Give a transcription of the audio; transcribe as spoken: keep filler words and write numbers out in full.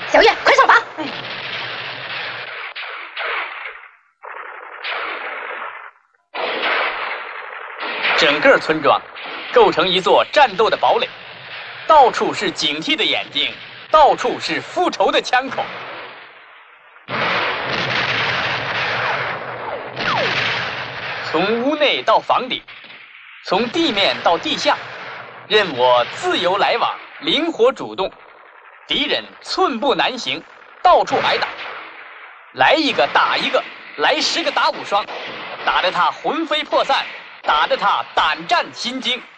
小月，快上马！哎， 整个村庄构成一座战斗的堡垒，到处是警惕的眼睛，到处是复仇的枪口。从屋内到房顶，从地面到地下，任我自由来往，灵活主动。敌人寸步难行，到处挨打，来一个打一个，来十个打五双，打得他魂飞魄散，打得他胆战心惊。